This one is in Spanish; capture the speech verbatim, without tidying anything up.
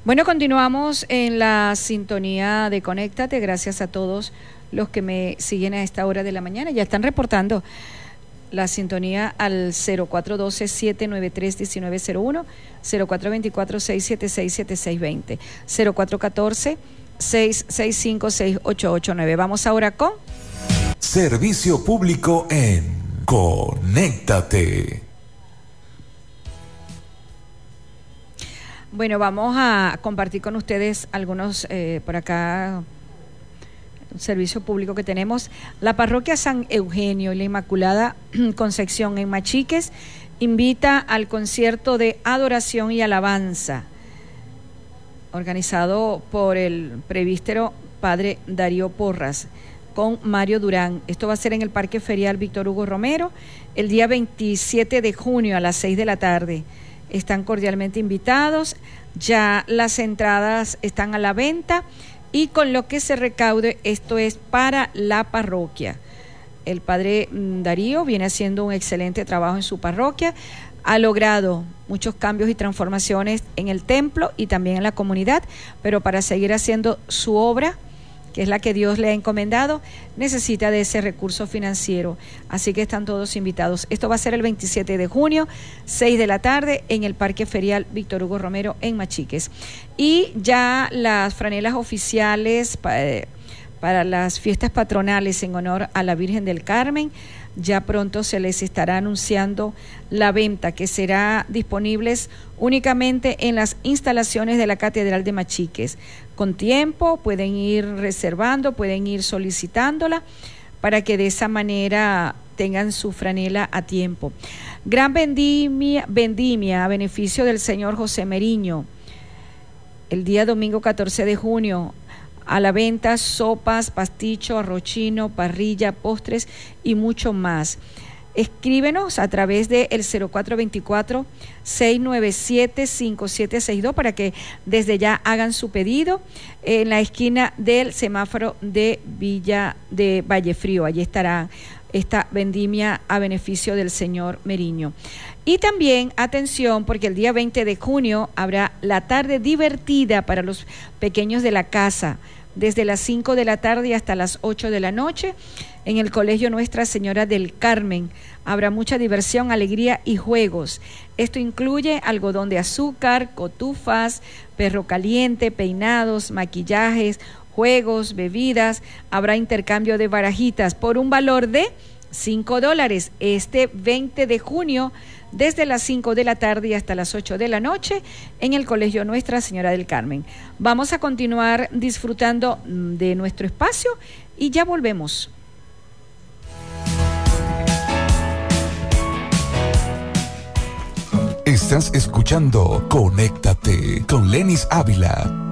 Bueno, continuamos en la sintonía de Conéctate. Gracias a todos los que me siguen a esta hora de la mañana. Ya están reportando la sintonía al cero cuatro uno dos, siete nueve tres, uno nueve cero uno, cero cuatro dos cuatro, seis siete seis, siete seis dos cero, cero cuatro uno cuatro, seis seis cinco, seis ocho ocho nueve. Vamos ahora con Servicio Público en Conéctate. Bueno, vamos a compartir con ustedes algunos, eh, por acá, un servicio público que tenemos. La parroquia San Eugenio y la Inmaculada Concepción en Machiques invita al concierto de adoración y alabanza, organizado por el presbítero Padre Darío Porras, con Mario Durán. Esto va a ser en el Parque Ferial Víctor Hugo Romero, el día veintisiete de junio a las seis de la tarde. Están cordialmente invitados, ya las entradas están a la venta y con lo que se recaude, esto es para la parroquia. El padre Darío viene haciendo un excelente trabajo en su parroquia, ha logrado muchos cambios y transformaciones en el templo y también en la comunidad, pero para seguir haciendo su obra, que es la que Dios le ha encomendado, necesita de ese recurso financiero. Así que están todos invitados. Esto va a ser el veintisiete de junio, seis de la tarde, en el Parque Ferial Víctor Hugo Romero, en Machiques. Y ya las franelas oficiales para, para las fiestas patronales en honor a la Virgen del Carmen, ya pronto se les estará anunciando la venta, que será disponibles únicamente en las instalaciones de la Catedral de Machiques. Con tiempo pueden ir reservando, pueden ir solicitándola para que de esa manera tengan su franela a tiempo. Gran vendimia, vendimia a beneficio del señor José Meriño, el día domingo catorce de junio. A la venta sopas, pasticho, arroz chino, parrilla, postres y mucho más. Escríbenos a través de el cero cuatro dos cuatro, seis nueve siete, cinco siete seis dos para que desde ya hagan su pedido en la esquina del semáforo de Villa de Vallefrío. Allí estará esta vendimia a beneficio del señor Meriño. Y también, atención, porque el día veinte de junio habrá la tarde divertida para los pequeños de la casa, desde las cinco de la tarde hasta las ocho de la noche, en el Colegio Nuestra Señora del Carmen. Habrá mucha diversión, alegría y juegos. Esto incluye algodón de azúcar, cotufas, perro caliente, peinados, maquillajes, juegos, bebidas. Habrá intercambio de barajitas por un valor de cinco dólares este veinte de junio, desde las cinco de la tarde y hasta las ocho de la noche en el Colegio Nuestra Señora del Carmen. Vamos a continuar disfrutando de nuestro espacio y ya volvemos. Estás escuchando Conéctate con Lenis Ávila.